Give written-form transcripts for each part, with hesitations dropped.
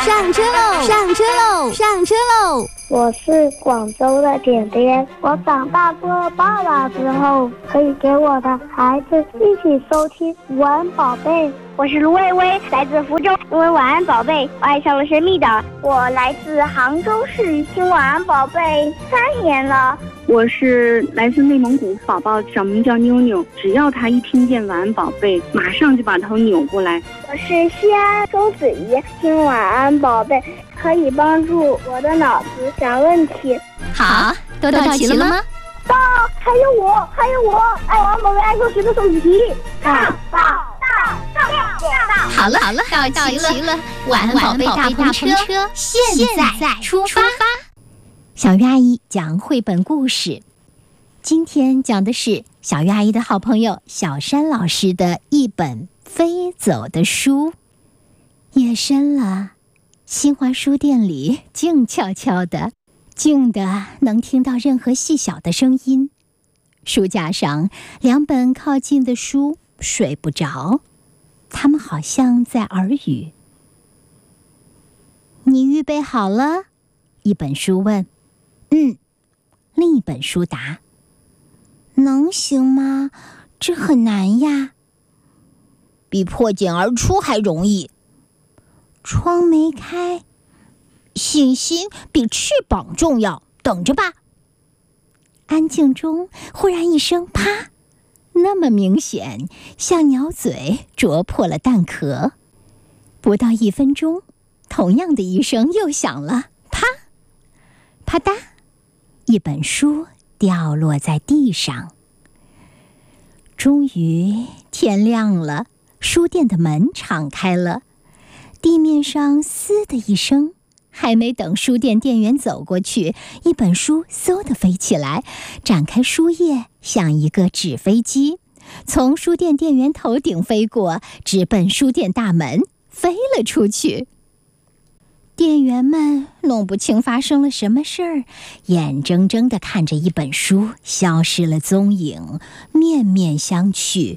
上车喽！上车喽！上车喽！ 我是广州的点点，我长大做了爸爸之后，可以给我的孩子一起收听晚安宝贝。 我是卢薇薇，来自福州，因为晚安宝贝，我爱上了神秘岛。 我来自杭州市，听晚安宝贝3年了。 我是来自内蒙古，宝宝小名叫妞妞，只要他一听见晚安宝贝，马上就把头扭过来。 我是西安周子怡，听晚安宝贝可以帮助我的脑子想问题。 好，都到齐了吗？ 到，还有我，爱晚安宝贝爱数学的手机题。到。 好了，到齐了，晚安宝贝大篷车现在出发。小鱼阿姨讲绘本故事，今天讲的是小鱼阿姨的好朋友小山老师的一本飞走的书。夜深了，新华书店里静悄悄的，静的能听到任何细小的声音。书架上2本靠近的书睡不着，他们好像在耳语。你预备好了？一本书问。另一本书答。能行吗？这很难呀。 比破茧而出还容易。 窗没开。 信心比翅膀重要，等着吧。 安静中忽然一声啪，那么明显，像鸟嘴啄破了蛋壳。不到1分钟，同样的一声又响了，啪，啪嗒，一本书掉落在地上。终于天亮了，书店的门敞开了，地面上嘶的一声，还没等书店店员走过去，一本书嗖地飞起来，展开书页，像一个纸飞机，从书店店员头顶飞过，直奔书店大门，飞了出去。店员们弄不清发生了什么事儿，眼睁睁地看着一本书消失了踪影，面面相觑。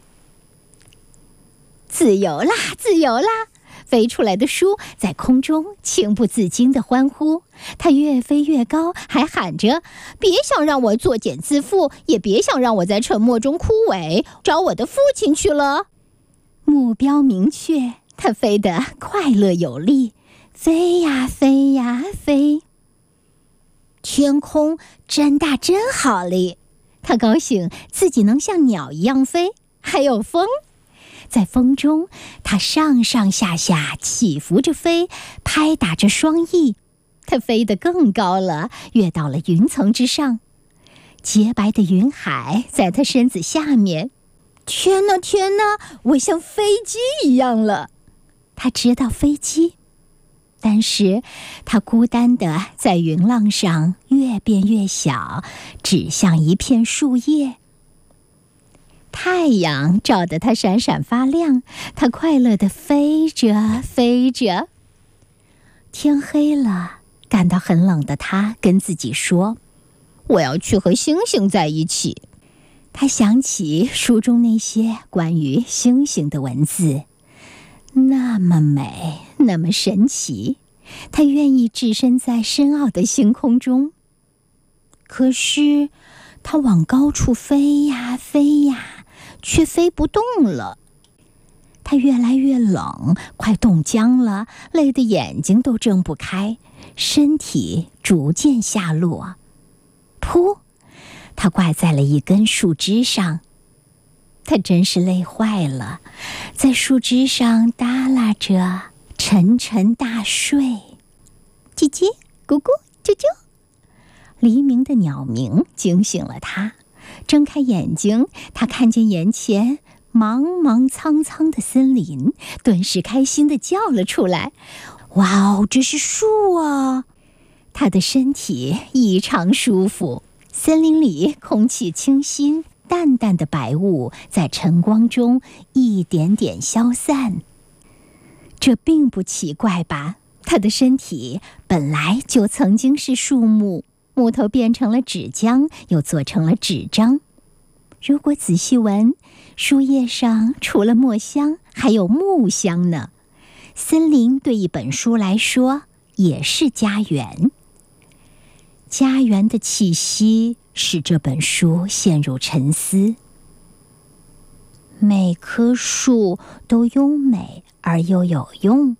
自由啦，自由啦！飞出来的书在空中情不自禁地欢呼，它越飞越高，还喊着：别想让我作茧自缚，也别想让我在沉默中枯萎，找我的父亲去了。目标明确，它飞得快乐有力，飞呀飞呀飞。天空真大真好哩，它高兴自己能像鸟一样飞，还有风。在风中，它上上下下起伏着飞，拍打着双翼。它飞得更高了，跃到了云层之上。洁白的云海在它身子下面。天哪，天哪，我像飞机一样了。它知道飞机，但是它孤单地在云浪上越变越小，只像一片树叶。太阳照得它闪闪发亮，它快乐地飞着飞着。天黑了，感到很冷的它跟自己说：我要去和星星在一起。他想起书中那些关于星星的文字，那么美，那么神奇，他愿意置身在深奥的星空中。可是他往高处飞呀飞呀，却飞不动了。他越来越冷，快冻僵了，累得眼睛都睁不开，身体逐渐下落。噗！他挂在了一根树枝上。他真是累坏了，在树枝上耷拉着，沉沉大睡。叽叽咕咕啾啾，黎明的鸟鸣惊醒了他。睁开眼睛，他看见眼前茫茫苍苍的森林，顿时开心地叫了出来：哇哦，这是树啊！他的身体异常舒服。森林里空气清新，淡淡的白雾在晨光中一点点消散。这并不奇怪吧？他的身体本来就曾经是树木，木头变成了纸浆，又做成了纸张。如果仔细闻，树叶上除了墨香，还有木香呢。 森林对一本书来说也是家园。家园的气息使这本书陷入沉思。每棵树都优美而又有用，